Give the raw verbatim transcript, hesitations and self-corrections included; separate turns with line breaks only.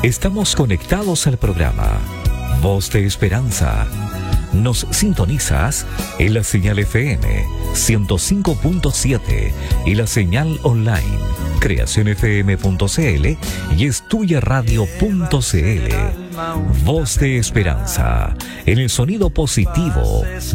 Estamos conectados al programa Voz de Esperanza. Nos sintonizas en la señal F M ciento cinco punto siete y la señal online creación f m punto c l y estudia radio punto c l. Voz de Esperanza, en el sonido positivo